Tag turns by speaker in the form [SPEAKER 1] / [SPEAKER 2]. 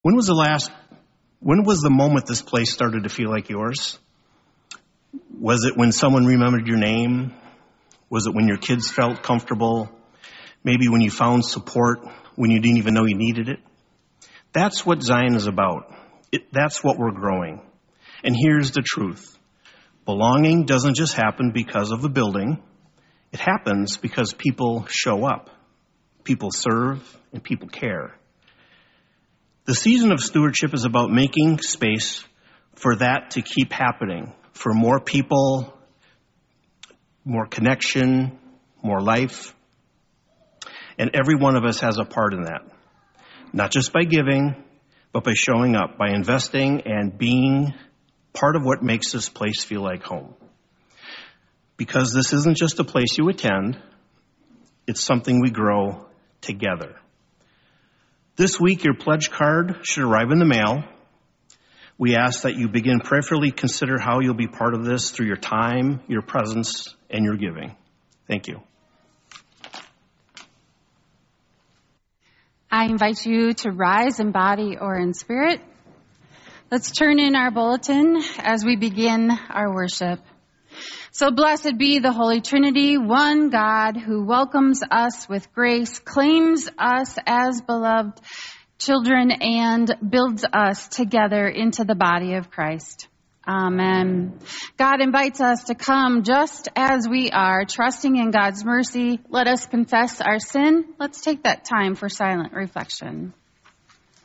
[SPEAKER 1] When was the moment this place started to feel like yours? Was it when someone remembered your name? Was it when your kids felt comfortable? Maybe when you found support when you didn't even know you needed it? That's what Zion is about. That's what we're growing. And here's the truth. Belonging doesn't just happen because of the building. It happens because people show up, people serve, and people care. The season of stewardship is about making space for that to keep happening, for more people, more connection, more life. And every one of us has a part in that. Not just by giving, but by showing up, by investing and being part of what makes this place feel like home. Because this isn't just a place you attend, it's something we grow together. This week, your pledge card should arrive in the mail. We ask that you begin prayerfully consider how you'll be part of this through your time, your presence, and your giving. Thank you.
[SPEAKER 2] I invite you to rise in body or in spirit. Let's turn in our bulletin as we begin our worship. So blessed be the Holy Trinity, one God who welcomes us with grace, claims us as beloved children, and builds us together into the body of Christ. Amen. God invites us to come just as we are, trusting in God's mercy. Let us confess our sin. Let's take that time for silent reflection.